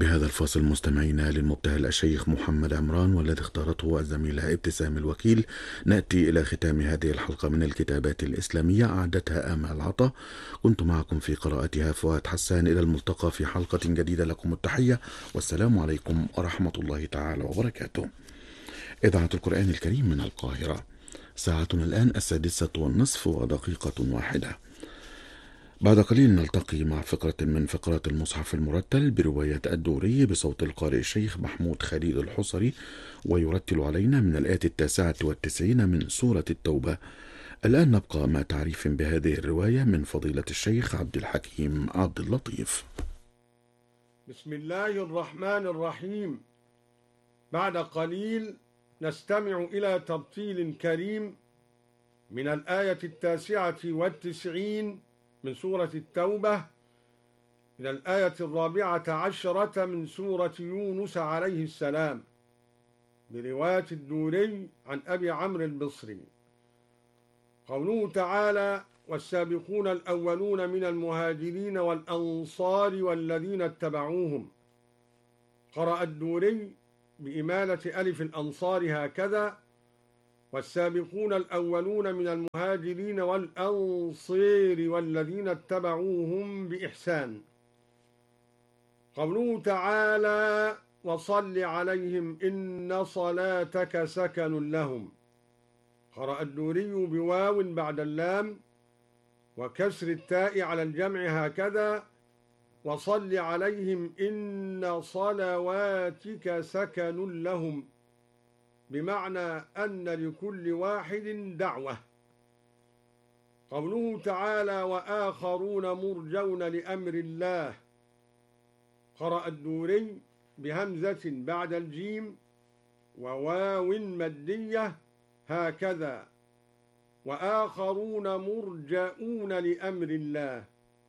بهذا الفاصل مستمعينا للمبتهل الشيخ محمد عمران والذي اختارته الزميلة ابتسام الوكيل، نأتي إلى ختام هذه الحلقة من الكتابات الإسلامية أعدتها آمال عطا. كنت معكم في قراءتها فؤاد حسان. إلى الملتقى في حلقة جديدة، لكم التحية والسلام عليكم ورحمة الله تعالى وبركاته. إذاعة القرآن الكريم من القاهرة، ساعتنا الآن 6:30 بعد قليل نلتقي مع فقرة من فقرات المصحف المرتل برواية الدوري بصوت القارئ الشيخ محمود خليل الحصري، ويرتل علينا من الآية 99 من سورة التوبة. الآن نبقى مع تعريف بهذه الرواية من فضيلة الشيخ عبد الحكيم عبد اللطيف. بسم الله الرحمن الرحيم. بعد قليل نستمع إلى ترتيل كريم من الآية 99 من سورة التوبة إلى الآية 14 من سورة يونس عليه السلام، برواية الدوري عن أبي عمرو البصري. قوله تعالى: والسابقون الأولون من المهاجرين والأنصار والذين اتبعوهم. قرأ الدوري بإمالة ألف الأنصار هكذا: والسابقون الأولون من المهاجرين والأنصار والذين اتبعوهم بإحسان. قوله تعالى: وصل عليهم إن صلاتك سكن لهم. قرأ الدوري بواو بعد اللام وكسر التاء على الجمع هكذا: وصل عليهم إن صلواتك سكن لهم، بمعنى أن لكل واحد دعوة. قوله تعالى: وآخرون مرجون لأمر الله. قرأ الدوري بهمزة بعد الجيم وواو مدية هكذا: وآخرون مرجؤون لأمر الله،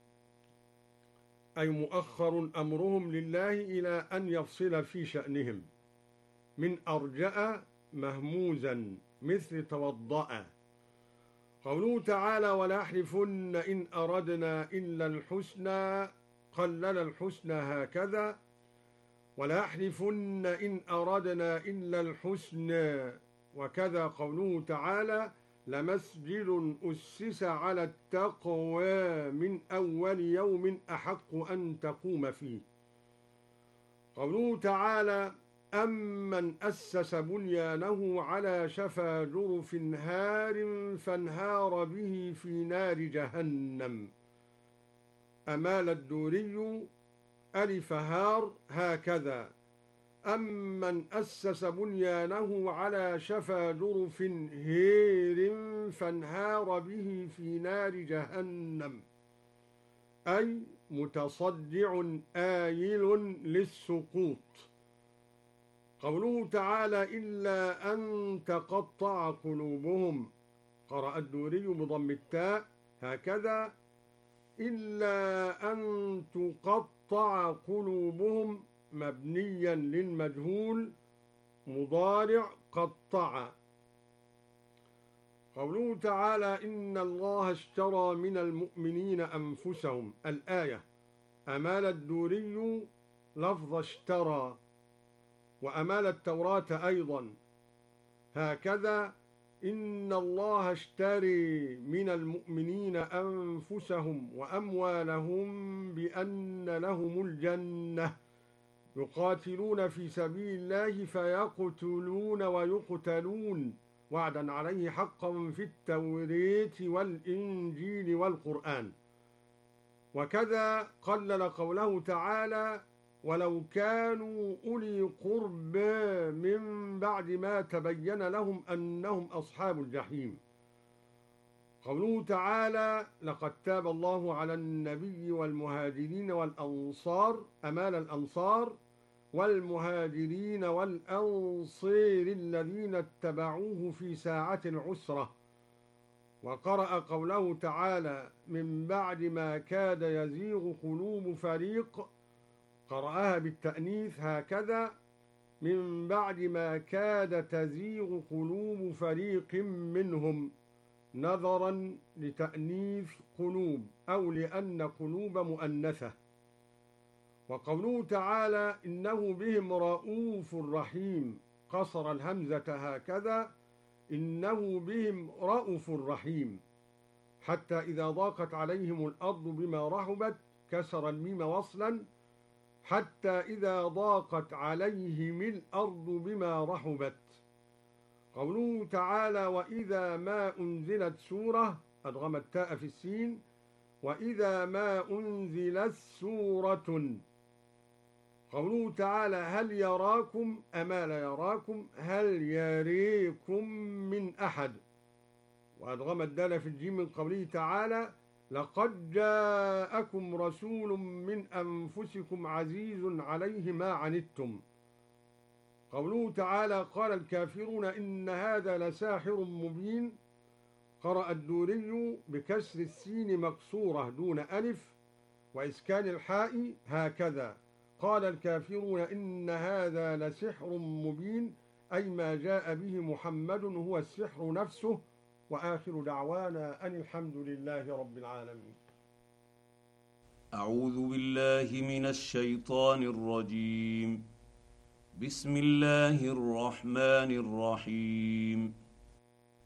أي مؤخر أمرهم لله إلى أن يفصل في شأنهم، من أرجأ مهموزا مثل توضأ. قوله تعالى: ولا يحلفن إن أردنا إلا الحسنى. قلل الحسنى هكذا: ولا يحلفن إن أردنا إلا الحسنى. وكذا قوله تعالى: لمسجد أسس على التقوى من أول يوم أحق أن تقوم فيه. قوله تعالى: أمن أسس بنيانه على شفا جرف هار فانهار به في نار جهنم. أمال الدوري ألف هار هكذا: أمن أسس بنيانه على شفا جرف هير فانهار به في نار جهنم، أي متصدع آيل للسقوط. قوله تعالى: إلا أن تقطع قلوبهم. قرأ الدوري بضم التاء هكذا: إلا أن تقطع قلوبهم، مبنيا للمجهول مضارع قطع. قوله تعالى: إن الله اشترى من المؤمنين أنفسهم. الآية. أمال الدوري لفظ اشترى، وأمال التوراة أيضا هكذا: إن الله اشتري من المؤمنين أنفسهم وأموالهم بأن لهم الجنة يقاتلون في سبيل الله فيقتلون ويقتلون، وعدا عليه حقا في التوراة والإنجيل والقرآن. وكذا قلل قوله تعالى: ولو كانوا أولي قرب من بعد ما تبين لهم أنهم أصحاب الجحيم. قوله تعالى: لقد تاب الله على النبي والمهاجرين والأنصار. أمال الأنصار والمهاجرين والأنصير الذين اتبعوه في ساعة العسرة. وقرأ قوله تعالى: من بعد ما كاد يزيغ قلوب فريق. قرأها بالتأنيث هكذا: من بعد ما كاد تزيغ قلوب فريق منهم، نظرا لتأنيث قلوب أو لأن قلوب مؤنثة. وقوله تعالى إنه بهم رؤوف رحيم، قصر الهمزة هكذا، إنه بهم رؤوف رحيم. حتى إذا ضاقت عليهم الأرض بما رحبت، كسر الميم وصلا، حتى إذا ضاقت عليهم الأرض بما رحبت. قوله تعالى وإذا ما أنزلت سورة، أدغم التاء في السين، وإذا ما أنزلت سورة. قوله تعالى هل يراكم، أما لا يراكم، هل يريكم من أحد، وأدغم الدال في الجيم من قوله تعالى لقد جاءكم رسول من أنفسكم عزيز عليه ما عنتم. قوله تعالى قال الكافرون إن هذا لساحر مبين، قرأ الدوري بكسر السين مكسورة دون ألف وإسكان الحاء هكذا، قال الكافرون إن هذا لسحر مبين، أي ما جاء به محمد هو السحر نفسه. وآخر دعوانا أن الحمد لله رب العالمين. أعوذ بالله من الشيطان الرجيم. بسم الله الرحمن الرحيم.